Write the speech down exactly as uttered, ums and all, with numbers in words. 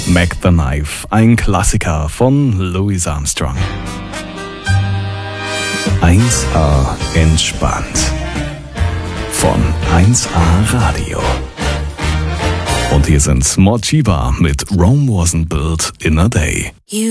Mac the Knife, ein Klassiker von Louis Armstrong. eins A entspannt. Von eins A Radio. Und hier sind Morchiba mit Rome Wasn't Built in a Day.